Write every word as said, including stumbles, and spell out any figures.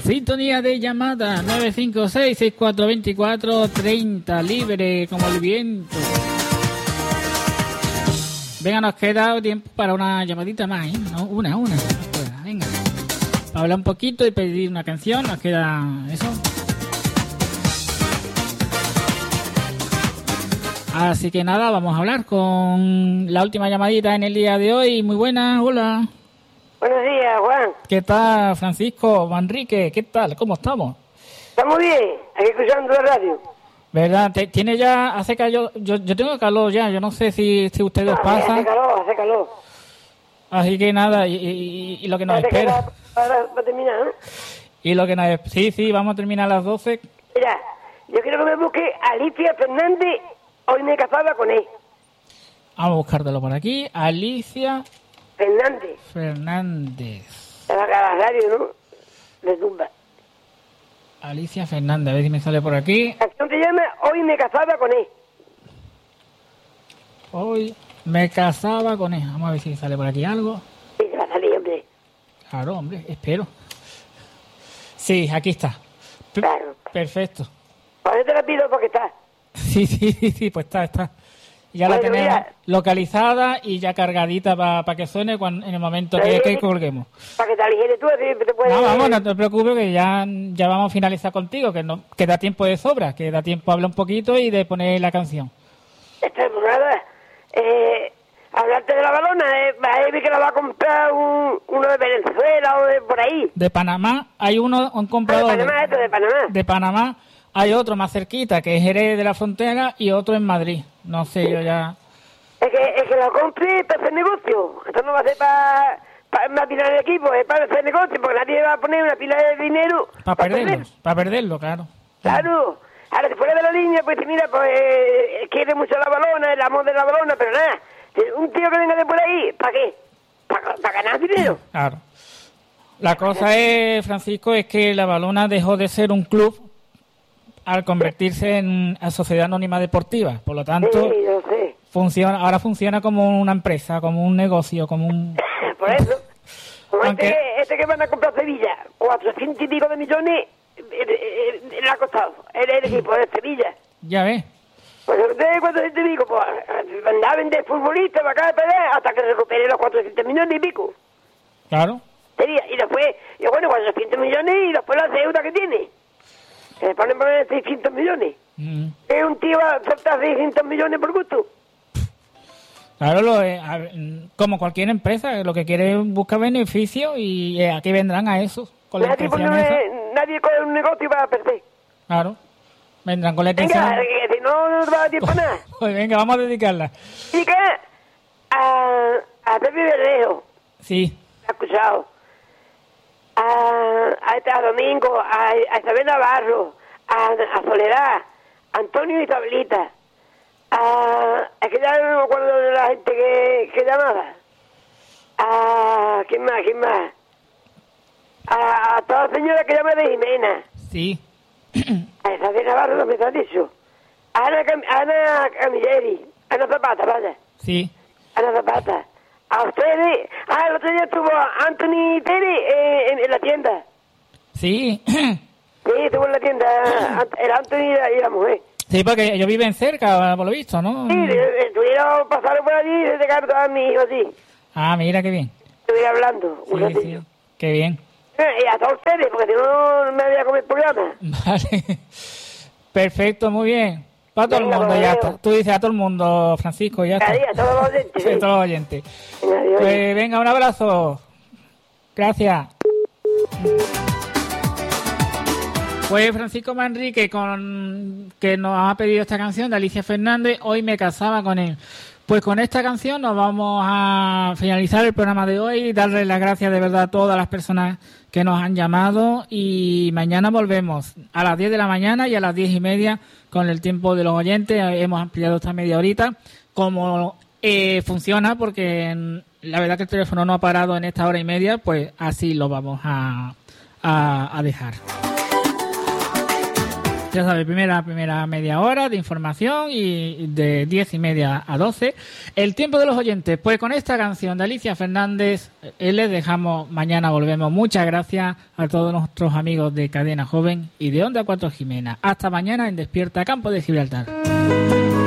Sintonía de llamada nueve cinco seis, seis cuatro dos cuatro, treinta, libre como el viento. Venga, nos queda tiempo para una llamadita más, ¿eh? No, una, una. Venga, para hablar un poquito y pedir una canción, nos queda eso. Así que nada, vamos a hablar con la última llamadita en el día de hoy. Muy buena, hola. Buenos días, Juan. ¿Qué tal, Francisco Manrique? ¿Qué tal? ¿Cómo estamos? Estamos bien, aquí escuchando la radio. ¿Verdad? ¿Te- ¿Tiene ya, hace calor? Yo, yo tengo calor ya, yo no sé si, si ustedes os Ah, pasa. hace calor, hace calor. Así que nada, y, y- y lo que nos Hace espera. calor para, para terminar, ¿no? Y lo que nos es- Sí, sí, vamos a terminar a las doce. Mira, yo quiero que me busque Alicia Fernández, hoy me casaba con él. Vamos a buscártelo por aquí. Alicia Fernández, Fernández. de la la radio, ¿no? De tumba. Alicia Fernández, a ver si me sale por aquí. La canción se llama Hoy me casaba con él. Hoy me casaba con él. Vamos a ver si sale por aquí algo. Sí, se va a salir, hombre. Claro, hombre, espero. Sí, aquí está. P- Claro. Perfecto. Por eso te la pido porque está. Sí, sí, sí, sí, pues está, está. Ya la Bueno, tenemos mira. localizada y ya cargadita para que suene cuando, en el momento que, que colguemos. Para que te aligere tú, así te puedes... No, vamos, no te preocupes que ya, ya vamos a finalizar contigo, que no que da tiempo de sobra, que da tiempo a hablar un poquito y de poner la canción. Este, pues nada, eh, hablarte de la balona, eh, va a ver que la va a comprar un, uno de Venezuela o de por ahí. De Panamá hay uno, un Ah, de comprador Panamá, esto de Panamá. de Panamá, hay otro más cerquita, que es Jerez de la Frontera, y otro en Madrid. No sé, yo ya... Es que, es que lo compre para hacer negocio. Esto no va a ser para pa, una pila de equipo, es para hacer negocio, porque nadie va a poner una pila de dinero Para perderlo, perder. para perderlo, claro. Claro. Ahora, si fuera de la línea, pues mira, pues eh, quiere mucho la balona, el amor de la balona, pero nada. Un tío que venga de por ahí, ¿para qué? ¿Para ganar dinero? Claro. La cosa es, Francisco, es que la Balona dejó de ser un club al convertirse en una sociedad anónima deportiva. Por lo tanto, Sí, yo sé. funciona, ahora funciona como una empresa, como un negocio, como un... Por eso. Como Aunque- este, este que van a comprar Sevilla, cuatrocientos y pico de millones, eh, eh, eh, le ha costado. El, el equipo de Sevilla. Ya ves. Pues usted cuatrocientos y pico, pues anda a vender futbolistas para acá de pelea hasta que recupere los cuatrocientos millones y pico. Claro. Sería, y después, y bueno, cuatrocientos millones y después la deuda que tiene. Se le ponen poner seiscientos millones. Mm. Es un tío va a soltar seiscientos millones por gusto. Claro, lo, eh, a ver, mm, como cualquier empresa, lo que quiere es buscar beneficio y eh, aquí vendrán a eso, con la Nadie, pone, intención esa. nadie con un negocio va a perder. Claro. Vendrán con la intención. Venga, que si no, no va a dar tiempo a nada. Pues venga, vamos a dedicarla. Y que a, a Pepe Berrejo, Sí. ¿me ha escuchado? A, a, este, a Domingo, a, a Isabel Navarro, a, a Soledad, a Antonio y Isabelita. A, es que ya no me acuerdo de la gente que, que llamaba. A, ¿quién más? ¿Quién más? A, a toda la señora que llama de Jimena. Sí. A esa de Navarro no me te has dicho. A Ana, Cam- Ana Camilleri. Ana Zapata, vaya. Sí. Ana Zapata. A ustedes. Ah, el otro día estuvo Anthony Pérez eh, en, en la tienda. Sí. Sí, estuvo en la tienda. Ant- Era Anthony y la, y la mujer. Sí, porque ellos viven cerca, por lo visto, ¿no? Sí, eh, estuvieron pasando por allí y se llegaron todos mis hijos así. Ah, mira qué bien. Estuve hablando un Sí, sí. ratillo. Qué bien. Eh, y a todos ustedes, porque si no, no me había comido el programa. Vale. Perfecto, muy bien. Para todo el Venga, mundo, lo ya veo. está. Tú dices a todo el mundo, Francisco, ya está. Cada día, todos los oyentes. Sí, ¿eh? todos los oyentes. Venga, adiós. Pues venga, un abrazo. Gracias. Pues Francisco Manrique, con que nos ha pedido esta canción de Alicia Fernández, Hoy me casaba con él. Pues con esta canción nos vamos a finalizar el programa de hoy, darle las gracias de verdad a todas las personas que nos han llamado y mañana volvemos a las diez de la mañana y a las diez y media con el tiempo de los oyentes. Hemos ampliado esta media horita. Como eh, funciona, porque mm, la verdad que el teléfono no ha parado en esta hora y media, pues así lo vamos a, a, a dejar. Ya sabes, primera, primera media hora de información y de diez y media a doce. El tiempo de los oyentes, pues con esta canción de Alicia Fernández, eh, les dejamos, mañana volvemos. Muchas gracias a todos nuestros amigos de Cadena Joven y de Onda Cuatro Jimena. Hasta mañana en Despierta Campo de Gibraltar.